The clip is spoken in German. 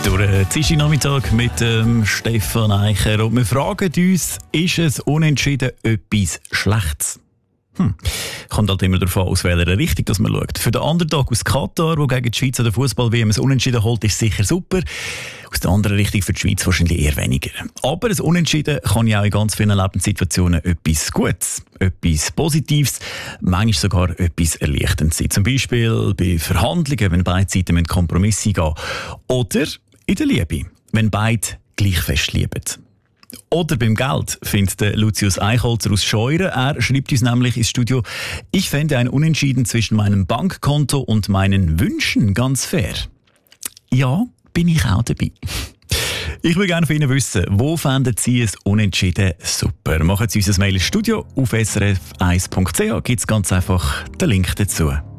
Durch den Nachmittag mit Stefan Eicher. Und wir fragen uns, ist es unentschieden etwas Schlechtes? Kommt halt immer davon aus, welcher Richtung dass man schaut. Für den Underdog aus Katar, der gegen die Schweiz an der Fußball-WM ein Unentschieden holt, ist sicher super. Aus der anderen Richtung für die Schweiz wahrscheinlich eher weniger. Aber ein Unentschieden kann ja auch in ganz vielen Lebenssituationen etwas Gutes, etwas Positives, manchmal sogar etwas Erleichterndes sein. Zum Beispiel bei Verhandlungen, wenn beide Seiten mit Kompromisse eingehen. Oder in der Liebe, wenn beide gleich fest lieben. Oder beim Geld, findet der Lucius Eichholzer aus Scheuren. Er schreibt uns nämlich ins Studio: Ich fände ein Unentschieden zwischen meinem Bankkonto und meinen Wünschen ganz fair. Ja, bin ich auch dabei. Ich würde gerne von Ihnen wissen, wo fänden Sie es Unentschieden super? Machen Sie uns ein Mail ins Studio auf srf1.ch, gibt es ganz einfach den Link dazu.